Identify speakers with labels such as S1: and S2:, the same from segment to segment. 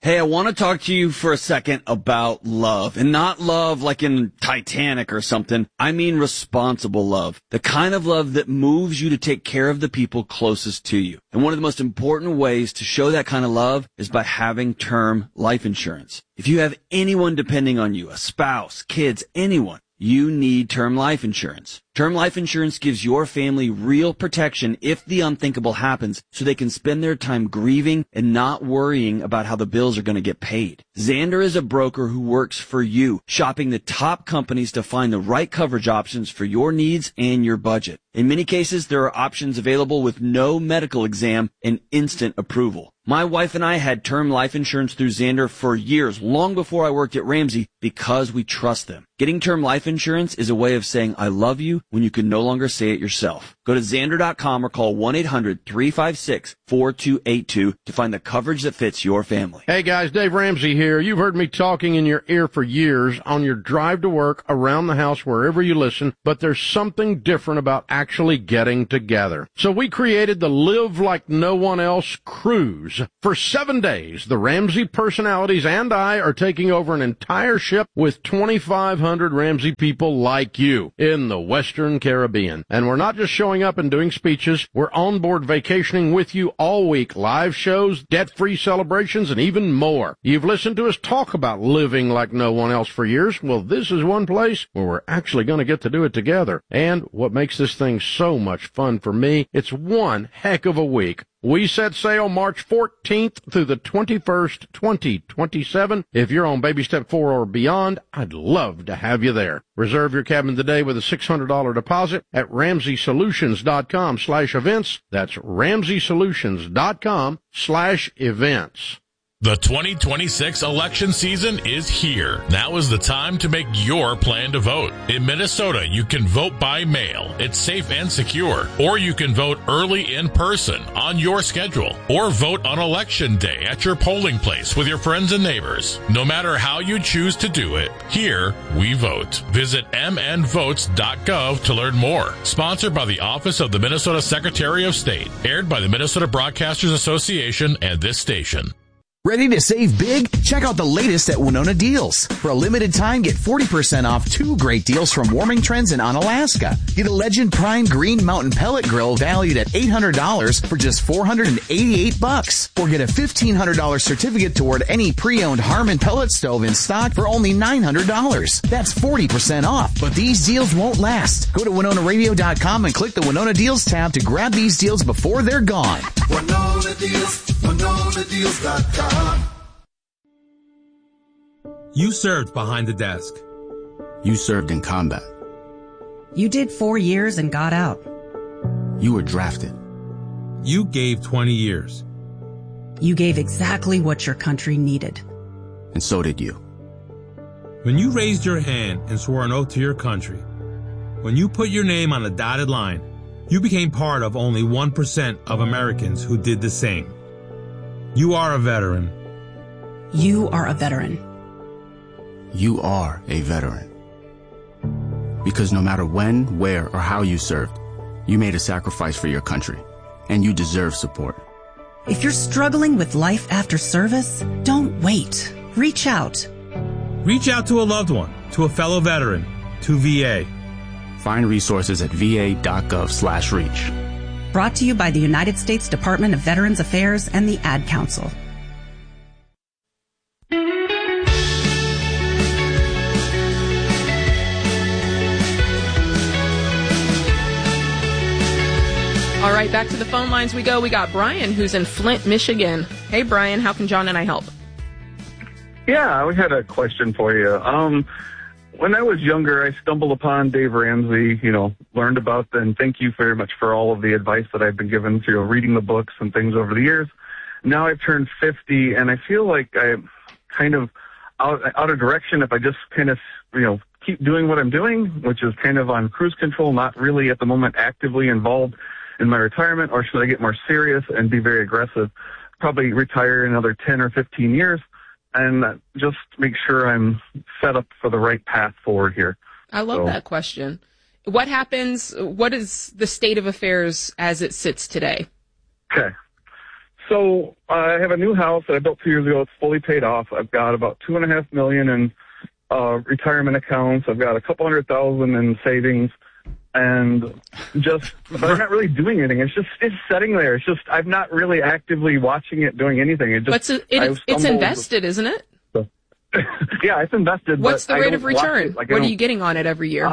S1: Hey, I want to talk to you for a second about love, and not love like in Titanic or something. I mean responsible love, the kind of love that moves you to take care of the people closest to you. And one of the most important ways to show that kind of love is by having term life insurance. If you have anyone depending on you, a spouse, kids, anyone, you need term life insurance. Term life insurance gives your family real protection if the unthinkable happens, so they can spend their time grieving and not worrying about how the bills are going to get paid. Xander is a broker who works for you, shopping the top companies to find the right coverage options for your needs and your budget. In many cases, there are options available with no medical exam and instant approval. My wife and I had term life insurance through Xander for years, long before I worked at Ramsey, because we trust them. Getting term life insurance is a way of saying I love you when you can no longer say it yourself. Go to Xander.com or call 1-800-356-4282 to find the coverage that fits your family.
S2: Hey guys, Dave Ramsey here. You've heard me talking in your ear for years on your drive to work, around the house, wherever you listen, but there's something different about actually getting together. So we created the Live Like No One Else cruise. For 7 days, the Ramsey personalities and I are taking over an entire ship with 2,500 Ramsey people like you in the Western Caribbean. And we're not just showing up and doing speeches. We're on board vacationing with you all week. Live shows, debt-free celebrations, and even more. You've listened to us talk about living like no one else for years. Well, this is one place where we're actually going to get to do it together. And what makes this thing so much fun for me, it's one heck of a week. We set sail March 14th through the 21st, 2027. If you're on baby step 4 or beyond, I'd love to have you there. Reserve your cabin today with a $600 deposit at RamseySolutions.com/events. That's RamseySolutions.com/events.
S3: The 2026 election season is here. Now is the time to make your plan to vote. In Minnesota, you can vote by mail. It's safe and secure. Or you can vote early in person on your schedule. Or vote on Election Day at your polling place with your friends and neighbors. No matter how you choose to do it, here we vote. Visit mnvotes.gov to learn more. Sponsored by the Office of the Minnesota Secretary of State. Aired by the Minnesota Broadcasters Association and this station.
S4: Ready to save big? Check out the latest at Winona Deals. For a limited time, get 40% off 2 great deals from Warming Trends and Onalaska. Get a Legend Prime Green Mountain Pellet Grill valued at $800 for just $488. Or get a $1,500 certificate toward any pre-owned Harmon pellet stove in stock for only $900. That's 40% off. But these deals won't last. Go to WinonaRadio.com and click the Winona Deals tab to grab these deals before they're gone.
S5: Winona Deals, WinonaDeals.com.
S6: You served behind the desk.
S7: You served in combat.
S8: You did 4 years and got out.
S7: You were drafted.
S6: You gave 20 years.
S8: You gave exactly what your country needed.
S7: And so did you.
S6: When you raised your hand and swore an oath to your country, when you put your name on a dotted line, you became part of only 1% of Americans who did the same. You are a veteran.
S8: You are a veteran.
S7: You are a veteran. Because no matter when, where, or how you served, you made a sacrifice for your country, and you deserve support.
S8: If you're struggling with life after service, don't wait. Reach out.
S6: Reach out to a loved one, to a fellow veteran, to VA.
S7: Find resources at va.gov/reach.
S8: Brought to you by the United States Department of Veterans Affairs and the Ad Council.
S9: All right, back to the phone lines we go. We got Brian, who's in Flint, Michigan. Hey, Brian, how can John and I help?
S10: Yeah, we had a question for you. When I was younger, I stumbled upon Dave Ramsey, learned about and thank you very much for all of the advice that I've been given through reading the books and things over the years. Now I've turned 50, and I feel like I'm kind of out of direction if I just kind of, keep doing what I'm doing, which is kind of on cruise control, not really at the moment actively involved in my retirement, or should I get more serious and be very aggressive? Probably retire in another 10 or 15 years and just make sure I'm set up for the right path forward here.
S9: I love that question. What happens? What is the state of affairs as it sits today?
S10: Okay. So I have a new house that I built 2 years ago. It's fully paid off. I've got about $2.5 million in retirement accounts. I've got a couple $100,000 in savings, and but I'm not really doing anything. It's sitting there. It's just I'm not really actively watching it, doing anything.
S9: It's invested, isn't it?
S10: Yeah, it's invested.
S9: What's the rate of return? What are you getting on it every year?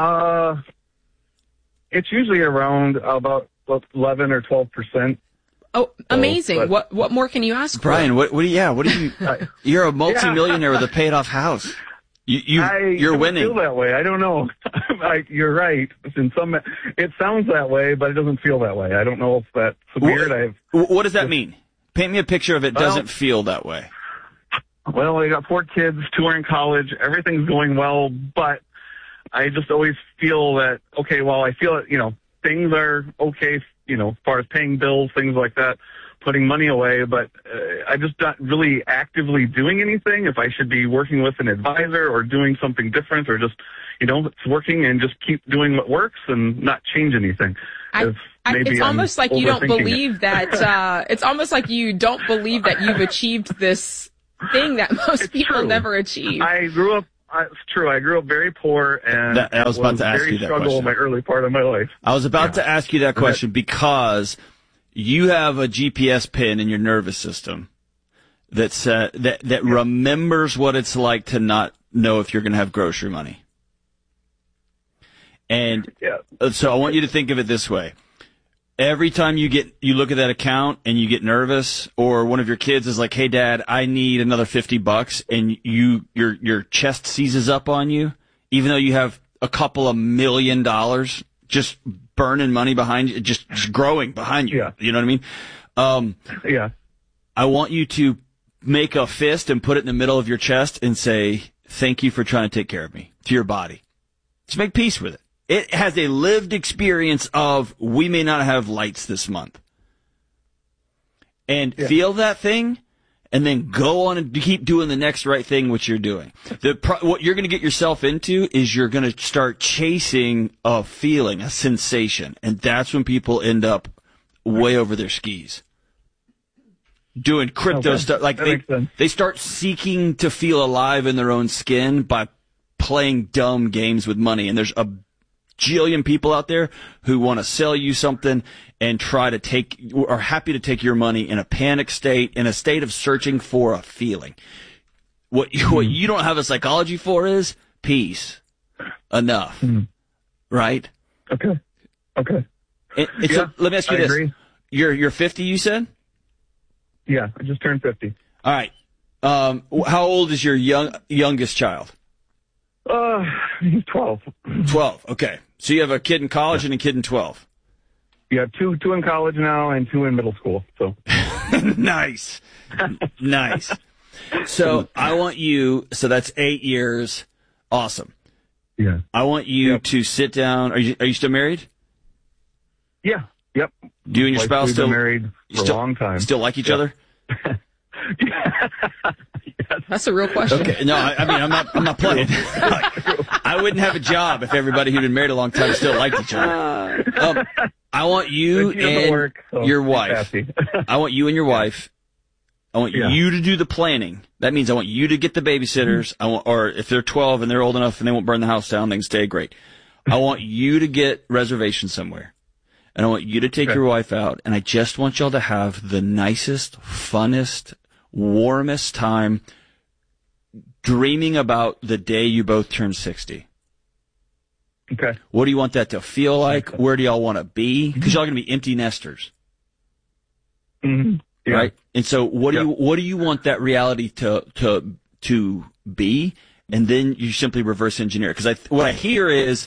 S10: It's usually around about 11 or 12%.
S9: Oh, amazing! What more can you ask for?
S1: Brian, what do you? You're a multimillionaire with a paid off house. You're winning.
S10: I feel that way. I don't know. You're right. It sounds that way, but it doesn't feel that way. I don't know if that's weird.
S1: What does that mean? Paint me a picture of it. Doesn't feel that way.
S10: Well, I got 4 kids, 2 are in college. Everything's going well, but I just always feel that, okay, well, I feel that, things are okay, as far as paying bills, things like that, putting money away, but I'm just not really actively doing anything. If I should be working with an advisor or doing something different, or just, it's working and just keep doing what works and not change anything.
S9: It's almost like you don't believe that, it's almost like you don't believe that you've achieved this thing that most people never achieve.
S10: It's true. I grew up very poor, and
S1: I was about to ask you that
S10: question. In my early part of my life.
S1: I was about to ask you that question because you have a GPS pin in your nervous system that remembers what it's like to not know if you're going to have grocery money. And so I want you to think of it this way. Every time you look at that account and you get nervous, or one of your kids is like, "Hey, Dad, I need another $50," and your chest seizes up on you, even though you have a couple of $1 million just burning money behind you, just growing behind you. Yeah. You know what I mean? I want you to make a fist and put it in the middle of your chest and say, "Thank you for trying to take care of me," to your body. Just make peace with it. It has a lived experience of, we may not have lights this month. And feel that thing, and then go on and keep doing the next right thing, which you're doing. What you're going to get yourself into is you're going to start chasing a feeling, a sensation. And that's when people end up way over their skis. Doing crypto stuff. Like they start seeking to feel alive in their own skin by playing dumb games with money. And there's a jillion people out there who want to sell you something and are happy to take your money in a panic state, in a state of searching for a feeling. What you don't have a psychology for is peace. Enough. Right?
S10: Okay.
S1: So let me ask you this. Agree. You're 50, you said?
S10: Yeah, I just turned 50.
S1: All right. How old is your youngest child?
S10: He's 12.
S1: 12, okay. So you have a kid in college and a kid in 12.
S10: You have two in college now and 2 in middle school. So
S1: Nice. So I want you, so that's 8 years. Awesome.
S10: Yeah.
S1: I want you to sit down. Are you still married?
S10: Yeah. Yep.
S1: Do you and your spouse still
S10: been married for a long time?
S1: Still like each other?
S9: That's a real question.
S1: Okay. No, I mean, I'm not playing. I wouldn't have a job if everybody who'd been married a long time still liked each other. I want you and your wife. I want you and your wife. I want you to do the planning. That means I want you to get the babysitters. Or if they're 12 and they're old enough and they won't burn the house down, they can stay. Great. I want you to get reservations somewhere. And I want you to take your wife out. And I just want y'all to have the nicest, funnest, warmest time dreaming about the day you both turn 60.
S10: Okay.
S1: What do you want that to feel like? Where do y'all want to be? Because y'all are going to be empty nesters.
S10: Mm-hmm. Yeah.
S1: Right? And so what do you want that reality to be? And then you simply reverse engineer. Because what I hear is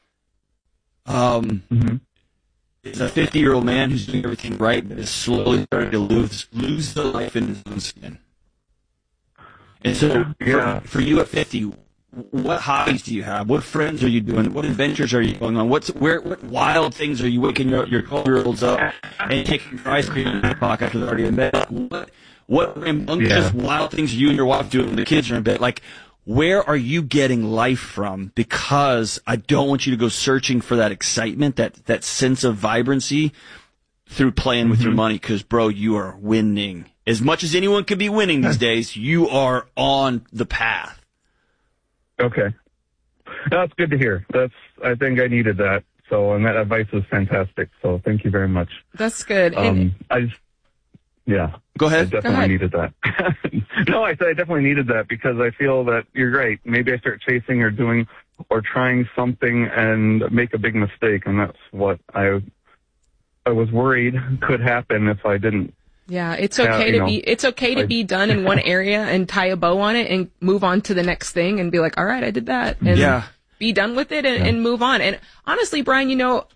S1: is a 50-year-old man who's doing everything right, but is slowly starting to lose the life in his own skin. And so for you at 50, what hobbies do you have? What friends are you doing? What adventures are you going on? What wild things are you waking your 12-year-olds up and taking your ice cream in their pocket after they're already in bed? What rambunctious wild things are you and your wife doing when the kids are in bed? Like, where are you getting life from? Because I don't want you to go searching for that excitement, that sense of vibrancy through playing with your money, because, bro, you are winning. As much as anyone could be winning these days, you are on the path.
S10: Okay. That's good to hear. I think I needed that. So, and that advice is fantastic. So thank you very much.
S9: That's good.
S10: Go ahead. I definitely needed that. No, I said I definitely needed that because I feel that you're right. Maybe I start chasing or doing or trying something and make a big mistake. And that's what I was worried could happen if I didn't.
S9: Yeah, it's okay to be done in one area and tie a bow on it and move on to the next thing and be like, all right, I did that. And be done with it and move on. And honestly, Brian,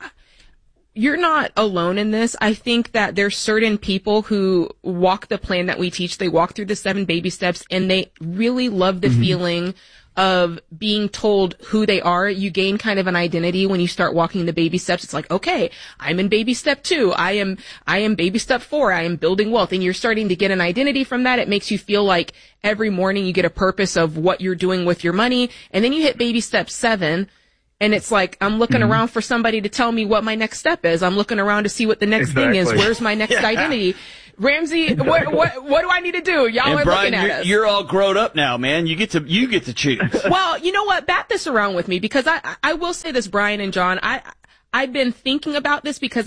S9: you're not alone in this. I think that there's certain people who walk the plan that we teach. They walk through the 7 baby steps and they really love the feeling of being told who they are. You gain kind of an identity when you start walking the baby steps. It's like, okay, I'm in baby step 2. I am baby step 4. I am building wealth. And you're starting to get an identity from that. It makes you feel like every morning you get a purpose of what you're doing with your money. And then you hit baby step 7. And it's like, I'm looking around for somebody to tell me what my next step is. I'm looking around to see what the next thing is. Where's my next identity? Ramsey, what do I need to do? Y'all are
S1: Brian,
S9: looking at us.
S1: You're all grown up now, man. You get to choose.
S9: Well, you know what? Bat this around with me, because I will say this, Brian and John. I've been thinking about this because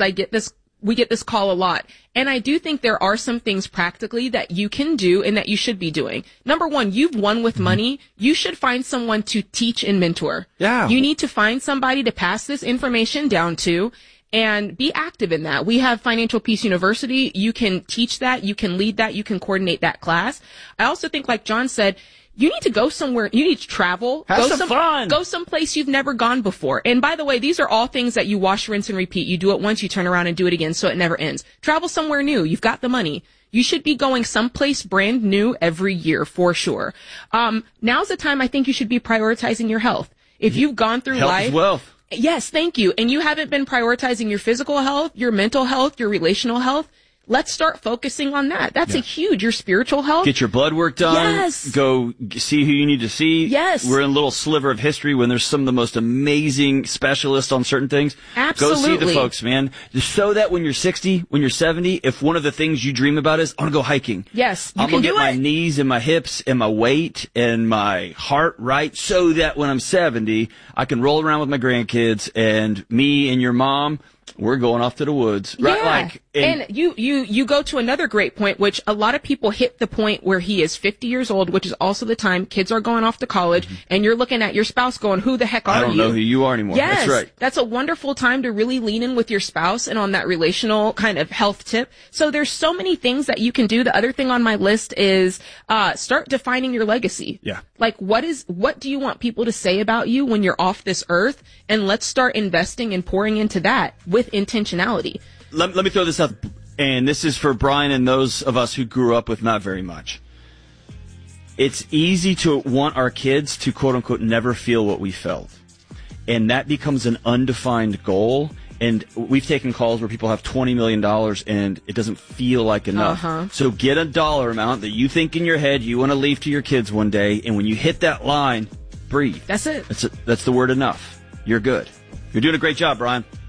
S9: we get this call a lot. And I do think there are some things practically that you can do and that you should be doing. Number one, you've won with money. You should find someone to teach and mentor.
S1: Yeah.
S9: You need to find somebody to pass this information down to and be active in that. We have Financial Peace University. You can teach that. You can lead that. You can coordinate that class. I also think, like John said, you need to go somewhere. You need to travel.
S1: Have some fun.
S9: Go someplace you've never gone before. And by the way, these are all things that you wash, rinse, and repeat. You do it once, you turn around and do it again, so it never ends. Travel somewhere new. You've got the money. You should be going someplace brand new every year, for sure. Now's the time I think you should be prioritizing your health. If you've gone through
S1: health
S9: life.
S1: Is wealth.
S9: Yes, thank you. And you haven't been prioritizing your physical health, your mental health, your relational health. Let's start focusing on that. That's a huge, your spiritual health.
S1: Get your blood work done.
S9: Yes.
S1: Go see who you need to see.
S9: Yes.
S1: We're in a little sliver of history when there's some of the most amazing specialists on certain things.
S9: Absolutely.
S1: Go see the folks, man. So that when you're 60, when you're 70, if one of the things you dream about is, I want to go hiking.
S9: Yes.
S1: I'm going to get my knees and my hips and my weight and my heart right so that when I'm 70, I can roll around with my grandkids and me and your mom, we're going off to the woods. Right?
S9: Yeah. And you go to another great point, which a lot of people hit the point where he is 50 years old, which is also the time kids are going off to college, and you're looking at your spouse going, who the heck are you?
S1: I don't know who you are anymore.
S9: Yes.
S1: That's right.
S9: That's a wonderful time to really lean in with your spouse and on that relational kind of health tip. So there's so many things that you can do. The other thing on my list is start defining your legacy.
S1: Yeah.
S9: Like, what do you want people to say about you when you're off this earth? And let's start investing and pouring into that with intentionality.
S1: Let me throw this out, and this is for Brian and those of us who grew up with not very much. It's easy to want our kids to, quote-unquote, never feel what we felt. And that becomes an undefined goal. And we've taken calls where people have $20 million and it doesn't feel like enough. So get a dollar amount that you think in your head you want to leave to your kids one day. And when you hit that line, breathe.
S9: That's it.
S1: That's the word enough. You're good. You're doing a great job, Brian.